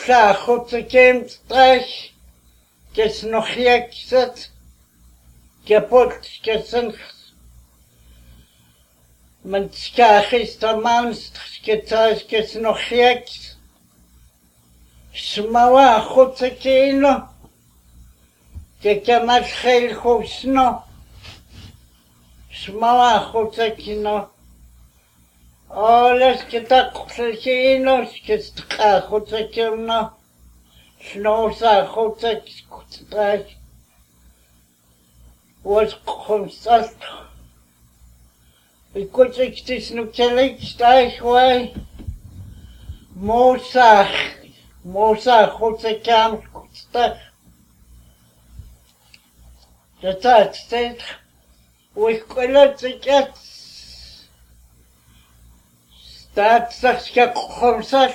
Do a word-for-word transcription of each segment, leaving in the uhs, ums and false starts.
Klachotekem streich, kes noch jekset, gepot kesen, man skachis der manst, getais kes noch jeks, smawa chotekeno, kekemat chel chosno, smawa chotekeno, alles getakselkeno, kestkachotekeno, Schnosa, Chotek, Streich, was kommst du? Wie kurz ich das noch gelegt, Streich, weil Mosa, Mosa, Chotek, Streich. Das heißt, wo ich gelegt jetzt, da sagst du, kommst du?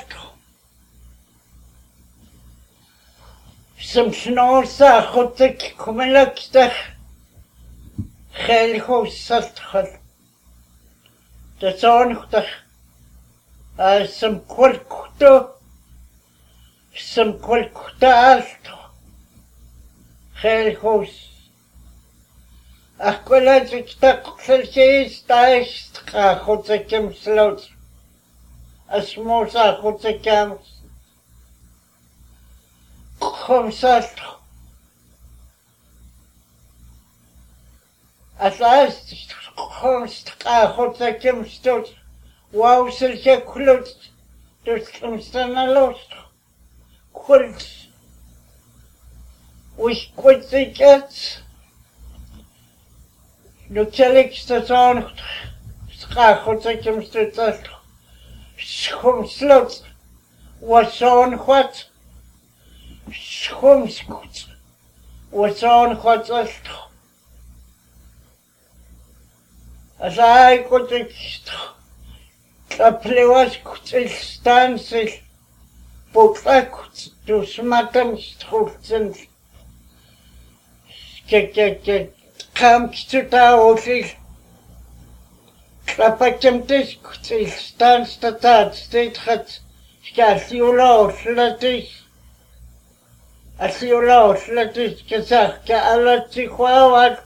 Some snosa, chotek, kumelakstach, chelcho, sastchal. Das onchtach, some kolkto, some kolkta alto, chelcho. Ach, kolatzik, tak, chelchis, taich, chotekem slot. Asmosa, chotekam. Komsalt. At last, komst kachotekem stot. Wow, selke klut. Dus komstana lost. Kult. Wich kwitziket. Nu telik station. Kachotekem stot. Komslot. Was on what? Schumskut, was on hot ist. As I could extra, the players could stand still, but I could do smartem structures. Get, get, get, come to the office. Klapakem this could stand the third state hat, Scasula, Slatis. Asilo, slatis, kesach, ke alati chwawat.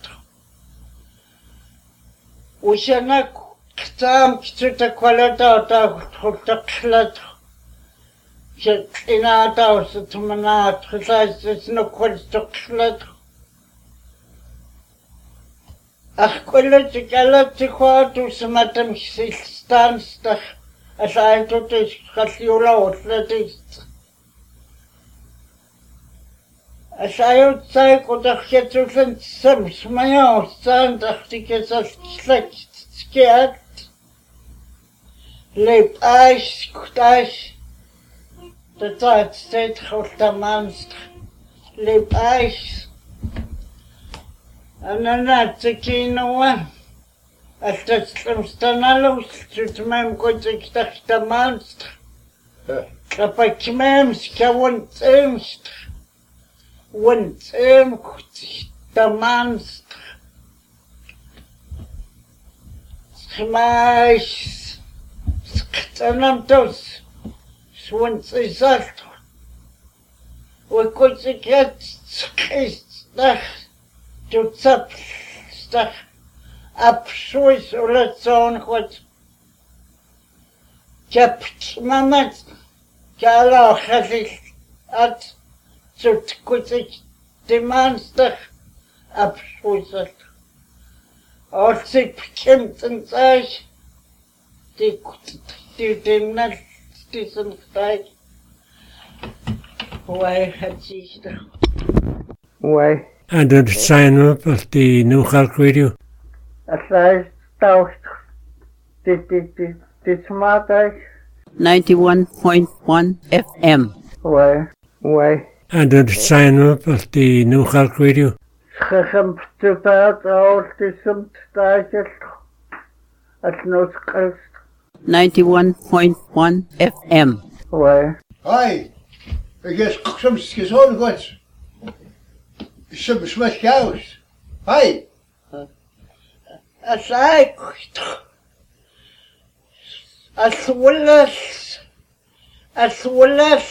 Ushanak, ktam, kituta kwalata, ta, ta, klat. Ke inata, satumana, trisais, is no kwalta klat. Ach, kwalati, kalati chwatu, samatam, stanstach, as I told this, kasiola, slatis. As I outside could have get to some smile, stand after get us scared. Lip ice, could ice. The third state of the monster. Lip ice. And then that's the kino one. As the stamstanalos to mem could expect the monster. Kapakmems, Kawantemst. Want em the man's smash skanamtos swans is that we could get stuff to tap stuff up shoes or let's on what kept mamat kala khazis at Zut kutzig demanster abschusselt. Als sie bekämpften sich, die die dem nicht diesen Steig. Why had she da? Why? And the sign up of the New York Radio. As I tauscht, die die die die smart ninety-one point one F M. Why? Why? And the sign up of the New York Radio. ninety-one point one F M. Why? Hi, ik is soms gezond goed. Soms met chaos. Hi. As I as well as as well as